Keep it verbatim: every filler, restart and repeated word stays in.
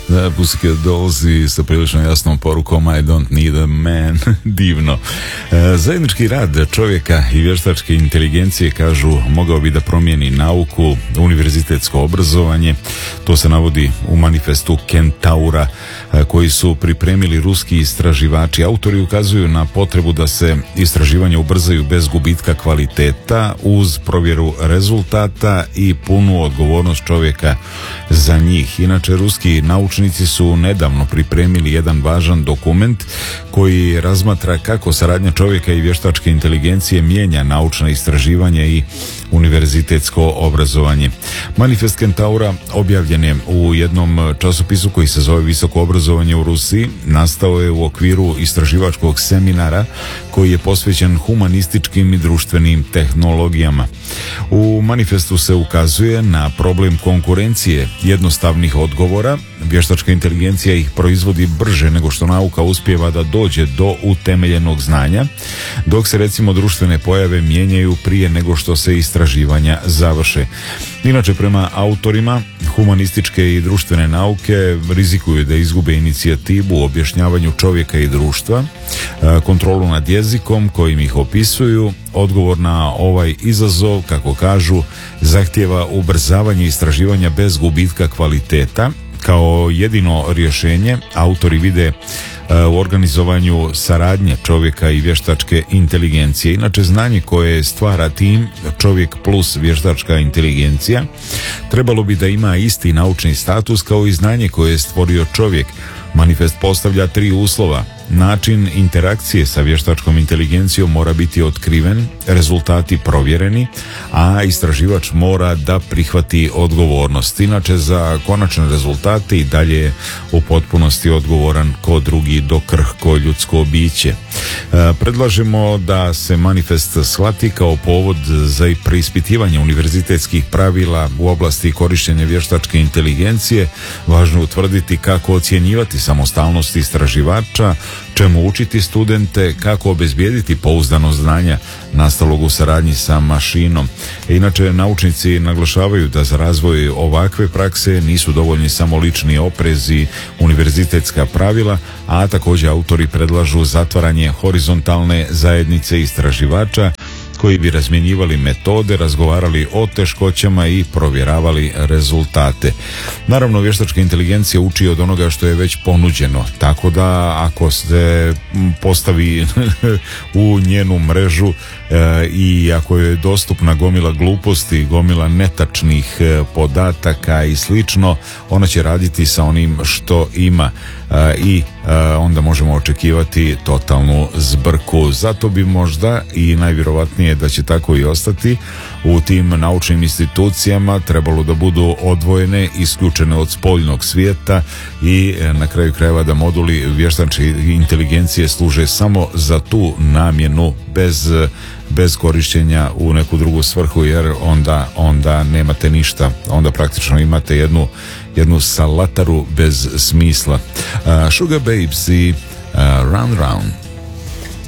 Da, Pussycat Dolls i sa prilično jasnom porukom I don't need a man. Divno. E, zajednički rad čovjeka i vještačke inteligencije, kažu, mogao bi da promijeni nauku, univerzitetsko obrazovanje. To se navodi u manifestu Kentaura e, koji su pripremili ruski istraživači. Autori ukazuju na potrebu da se istraživanja ubrzaju bez gubitka kvaliteta, uz provjeru rezultata i punu odgovornost čovjeka za njih. Inače, ruski naučnici su nedavno pripremili jedan važan dokument koji razmatra kako saradnja čovjeka i vještačke inteligencije mijenja naučna istraživanja i univerzitetsko obrazovanje. Manifest Kentaura objavljen je u jednom časopisu koji se zove Visoko obrazovanje u Rusiji. Nastao je u okviru istraživačkog seminara koji je posvećen humanističkim i društvenim tehnologijama. U manifestu se ukazuje na problem konkurencije jednostavnih odgovora. Vještačka inteligencija ih proizvodi brže nego što nauka uspijeva da dođe do utemeljenog znanja, dok se recimo društvene pojave mijenjaju prije nego što se istraživanja završe. Inače, prema autorima, humanističke i društvene nauke rizikuju da izgube inicijativu u objašnjavanju čovjeka i društva, kontrolu nad jezikom kojim ih opisuju. Odgovor na ovaj izazov, kako kažu, zahtijeva ubrzavanje istraživanja bez gubitka kvaliteta. Kao jedino rješenje autori vide u organizovanju saradnje čovjeka i vještačke inteligencije. Inače, znanje koje stvara tim, čovjek plus vještačka inteligencija, trebalo bi da ima isti naučni status kao i znanje koje je stvorio čovjek. Manifest postavlja tri uslova. Način interakcije sa vještačkom inteligencijom mora biti otkriven, rezultati provjereni, a istraživač mora da prihvati odgovornost. Inače, za konačne rezultate i dalje je u potpunosti odgovoran ko drugi do krhko ljudsko biće. E, predlažemo da se manifest shvati kao povod za preispitivanje univerzitetskih pravila u oblasti korištenja vještačke inteligencije. Važno je utvrditi kako ocjenjivati samostalnost istraživača, čemu učiti studente, kako obezbijediti pouzdano znanja nastalog u saradnji sa mašinom. Inače, naučnici naglašavaju da za razvoj ovakve prakse nisu dovoljni samo lični oprez i univerzitetska pravila, a također autori predlažu zatvaranje horizontalne zajednice istraživača koji bi razmjenjivali metode, razgovarali o teškoćama i provjeravali rezultate. Naravno, vještačka inteligencija uči od onoga što je već ponuđeno, tako da ako se postavi u njenu mrežu e, i ako je dostupna gomila gluposti, gomila netačnih e, podataka i slično, ona će raditi sa onim što ima e, i e, onda možemo očekivati totalnu zbrku. Zato bi možda i najvjerovatnije da će tako i ostati u tim naučnim institucijama trebalo da budu odvojene, isključene od spoljnog svijeta i na kraju krajeva da moduli vještačke inteligencije služe samo za tu namjenu, bez, bez korištenja u neku drugu svrhu, jer onda, onda nemate ništa, onda praktično imate jednu, jednu salataru bez smisla. uh, Sugar Babes i uh, Round Round.